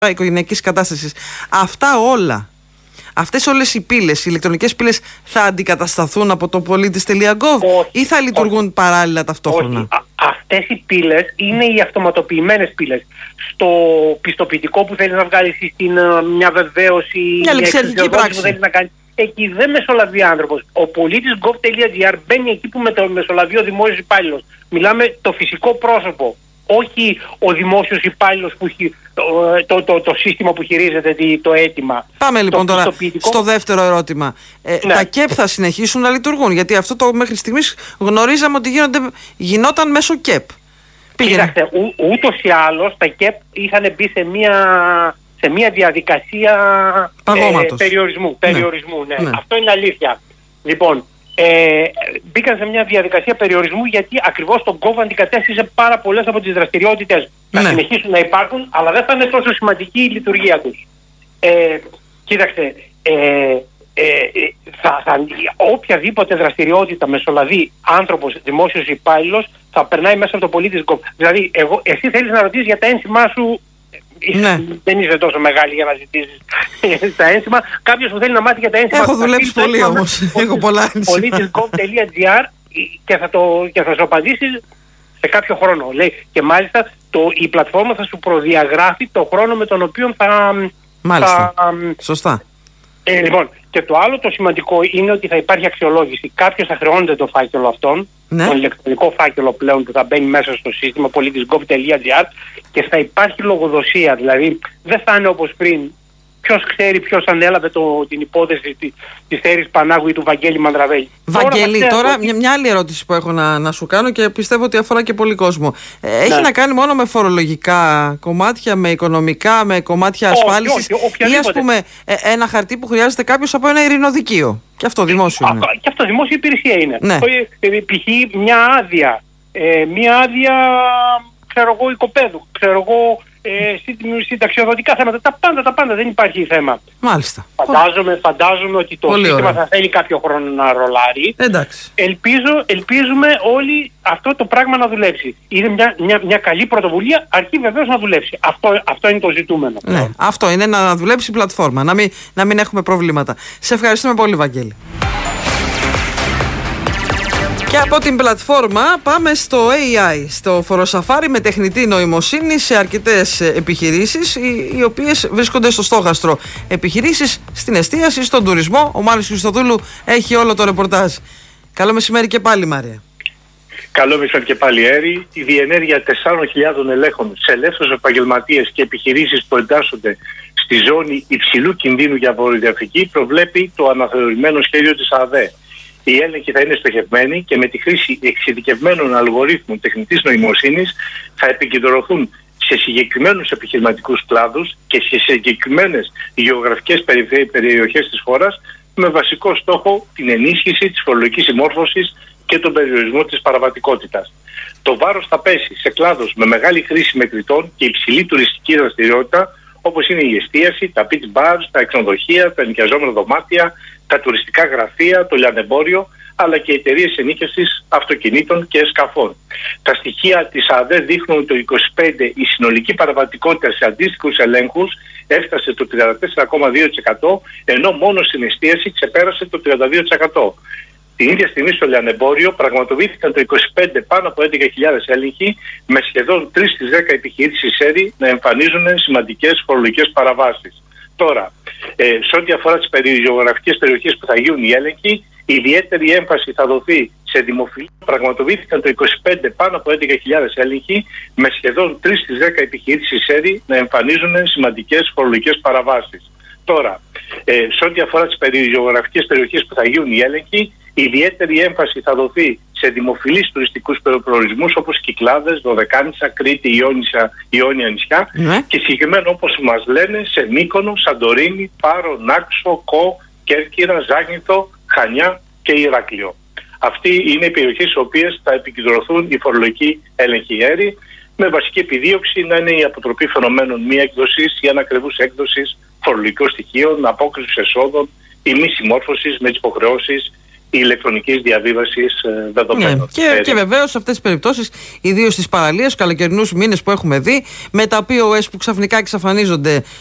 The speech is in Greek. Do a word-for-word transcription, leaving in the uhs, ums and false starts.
οικογενειακής κατάστασης. Αυτά όλα, αυτές όλες οι πύλες, οι ηλεκτρονικές πύλες θα αντικατασταθούν από το πολίτης τελεία γκοβ ή θα λειτουργούν όχι. παράλληλα ταυτόχρονα? Όχι. Α, αυτές οι πύλες είναι οι αυτοματοποιημένες πύλες. Στο πιστοποιητικό που θέλεις να βγάλεις στην μια βεβαίωση, μια λεξιαρχική πράξη που θέλεις να κάνεις, εκεί δεν μεσολαβεί άνθρωπος. Ο πολίτης γκοβ τελεία τζι άρ μπαίνει εκεί που με το μεσολαβεί ο δημόσιος υπάλληλος. Μιλάμε το φυσικό πρόσωπο. Όχι ο δημόσιος υπάλληλος που χει, το, το, το, το σύστημα που χειρίζεται το αίτημα. Πάμε λοιπόν το τώρα στο δεύτερο ερώτημα. Ε, ναι. Τα ΚΕΠ θα συνεχίσουν να λειτουργούν? Γιατί αυτό το μέχρι στιγμής γνωρίζαμε ότι γίνονται, γινόταν μέσω ΚΕΠ. Κοίταξε, ού, ούτως ή άλλως τα ΚΕΠ είχαν μπει σε μια, σε μια διαδικασία ε, περιορισμού. περιορισμού ναι. Ναι. Ναι. Αυτό είναι αλήθεια. Λοιπόν, Ε, μπήκαν σε μια διαδικασία περιορισμού γιατί ακριβώς το γκοβ αντικατέστησε πάρα πολλές από τις δραστηριότητες. Ναι. Θα συνεχίσουν να υπάρχουν, αλλά δεν θα είναι τόσο σημαντική η λειτουργία τους. Ε, κοίταξε, ε, ε, θα, θα, οποιαδήποτε δραστηριότητα μεσολαβεί άνθρωπος, δημόσιος υπάλληλος, θα περνάει μέσα από το πολίτης γκοβ. Δηλαδή, εγώ, εσύ θέλεις να ρωτήσεις για τα ένσημά σου. Ναι. Δεν είσαι τόσο μεγάλη για να ζητήσεις τα ένσημα. Κάποιος που θέλει να μάθει για τα ένσημα. Έχω δουλέψει πολύ όμως. Έχω πολλά ένσημα. πολίτης γκοβ τελεία τζι άρ και θα, το, και θα σου απαντήσει σε κάποιο χρόνο. Λέει. Και μάλιστα το, η πλατφόρμα θα σου προδιαγράφει το χρόνο με τον οποίο θα. Μάλιστα. Θα, Σωστά. Ε, λοιπόν, και το άλλο το σημαντικό είναι ότι θα υπάρχει αξιολόγηση. Κάποιος θα χρεώνεται το φάκελο αυτόν, ναι. τον ηλεκτρονικό φάκελο πλέον που θα μπαίνει μέσα στο σύστημα πολίτης γκοβ τελεία τζι άρ και θα υπάρχει λογοδοσία. Δηλαδή δεν θα είναι όπως πριν. Ποιος ξέρει ποιος ανέλαβε το, την υπόθεση της, της Θέρης Πανάγου ή του Βαγγέλη Μανδραβέλη. Βαγγέλη, τώρα, τώρα μια, μια άλλη ερώτηση που έχω να, να σου κάνω και πιστεύω ότι αφορά και πολύ κόσμο. Ε, έχει ναι. να κάνει μόνο με φορολογικά κομμάτια, με οικονομικά, με κομμάτια ασφάλισης ή ας πούμε ε, ένα χαρτί που χρειάζεται κάποιος από ένα ειρηνοδικείο? Και αυτό δημόσιο είναι. Και αυτό δημόσια υπηρεσία είναι. Ναι. Π.χ. μια άδεια, ε, μια άδεια, ξέρω εγώ, οικοπαίδου, ξέρω εγώ, Ε, συνταξιοδοτικά θέματα, τα πάντα, τα πάντα, δεν υπάρχει θέμα. Μάλιστα. Φαντάζομαι, φαντάζομαι ότι το Πολύ σύστημα ωραία. θα θέλει κάποιο χρόνο να ρολάρει. Εντάξει. Ελπίζω, ελπίζουμε όλοι αυτό το πράγμα να δουλέψει. Είναι μια, μια, μια καλή πρωτοβουλία, αρκεί βεβαίως να δουλέψει. Αυτό, αυτό είναι το ζητούμενο. Ναι, αυτό είναι, να δουλέψει η πλατφόρμα, να μην, να μην έχουμε προβλήματα. Σε ευχαριστούμε πολύ, Βαγγέλη. Και από την πλατφόρμα πάμε στο έι άι, στο φοροσαφάρι με τεχνητή νοημοσύνη σε αρκετές επιχειρήσεις οι, οι οποίες βρίσκονται στο στόχαστρο. Επιχειρήσεις στην εστίαση, στον τουρισμό. Ο Μάριος Χριστοδούλου έχει όλο το ρεπορτάζ. Καλό μεσημέρι και πάλι, Μάρια. Καλό μεσημέρι και πάλι, Έρη. Η διενέργεια τεσσάρων χιλιάδων ελέγχων σε ελεύθερους επαγγελματίες και επιχειρήσεις που εντάσσονται στη ζώνη υψηλού κινδύνου για βορειοδιαφρική προβλέπει το αναθεωρημένο σχέδιο της ΑΔΕ. Οι έλεγχοι θα είναι στοχευμένοι και με τη χρήση εξειδικευμένων αλγορίθμων τεχνητής νοημοσύνης θα επικεντρωθούν σε συγκεκριμένους επιχειρηματικούς κλάδους και σε συγκεκριμένες γεωγραφικές περιοχές της χώρας με βασικό στόχο την ενίσχυση της φορολογικής συμμόρφωσης και τον περιορισμό της παραβατικότητας. Το βάρος θα πέσει σε κλάδους με μεγάλη χρήση μετρητών και υψηλή τουριστική δραστηριότητα, όπως είναι η εστίαση, τα beach bars, τα εξονδοχεία, τα ενοικιαζόμενα δωμάτια, τα τουριστικά γραφεία, το λιανεμπόριο, αλλά και εταιρείες ενοίκευσης αυτοκινήτων και σκαφών. Τα στοιχεία της ΑΔΕ δείχνουν ότι το είκοσι πέντε η συνολική παραβατικότητα σε αντίστοιχους ελέγχους έφτασε το τριάντα τέσσερα κόμμα δύο τοις εκατό, ενώ μόνο στην εστίαση ξεπέρασε το τριάντα δύο τοις εκατό. Την ίδια στιγμή στο λιανεμπόριο πραγματοποιήθηκαν το είκοσι πέντε πάνω από έντεκα χιλιάδες έλεγχοι, με σχεδόν τρεις στις δέκα επιχειρήσεις ΕΡΗ να εμφανίζουν σημαντικές φορολογικές παραβάσεις. Τώρα, ε, σε ό,τι αφορά τις γεωγραφικές περιοχές που θα γίνουν οι έλεγχοι, ιδιαίτερη έμφαση θα δοθεί σε δημοφιλή. Πραγματοποιήθηκαν το είκοσι πέντε πάνω από έντεκα χιλιάδες έλεγχοι, με σχεδόν τρεις στις δέκα επιχειρήσεις ΕΡΗ να εμφανίζουν σημαντικές φορολογικές παραβάσεις. Τώρα, ε, σε ό,τι αφορά τις γεωγραφικές περιοχές που θα γίνουν οι έλεγχοι, ιδιαίτερη έμφαση θα δοθεί σε δημοφιλείς τουριστικούς προορισμούς όπως Κυκλάδες, Δωδεκάνησα, Κρήτη, Ιόνισσα, Ιόνια νησιά mm. και συγκεκριμένα όπως μας λένε σε Μύκονο, Σαντορίνη, Πάρο, Νάξο, Κο, Κέρκυρα, Ζάγνηθο, Χανιά και Ηράκλειο. Αυτοί είναι οι περιοχές στις οποίες θα επικεντρωθούν οι φορολογικοί έλεγχοι Έρη, με βασική επιδίωξη να είναι η αποτροπή φαινομένων μη έκδοσης ή ανακριβούς έκδοσης φορολογικών στοιχείων, απόκρισης εσόδων ή μη συμμόρφωσης με τις υποχρεώσεις ηλεκτρονικής διαβίβασης δεδομένων. Ναι. Και, και βεβαίως σε αυτές τις περιπτώσεις, ιδίως στις παραλίες, καλοκαιρινούς μήνες που έχουμε δει, με τα πι ο ες που ξαφνικά εξαφανίζονται